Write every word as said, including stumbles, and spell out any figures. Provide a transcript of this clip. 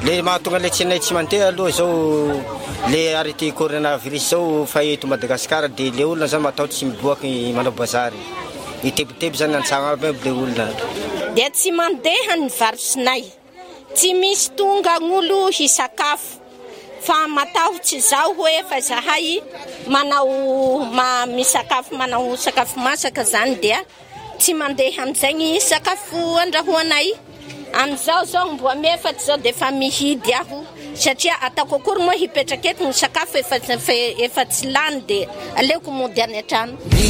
Le mahatonga le tsy nay tsy mandeha aloha zao le arrêté coronavirus zao fa eto Madagasikara dia le olona zany matahotra tsy miboaky manao bazary itebiteby zany an-tsagno aby le olona dia tsy mandeha ny varosinay tsy misy tonga gn'olo hisakafo fa matahotra izao hoe efa zahay manao ma misakafo manao sakafo masaka zany dia tsy mandeha amin'izay sakafo andrahoanay amin'izao zao mbo amefaty zao dia efa mihidy aho satria ataoko akory moa hipetraka eto ny sakafo efa efa tsy lany dia aleoko mody any an-trano.